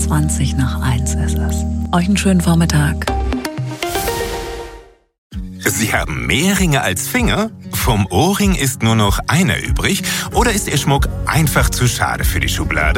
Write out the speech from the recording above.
20 nach 1 ist es. Euch einen schönen Vormittag. Sie haben mehr Ringe als Finger? Vom Ohrring ist nur noch einer übrig? Oder ist Ihr Schmuck einfach zu schade für die Schublade?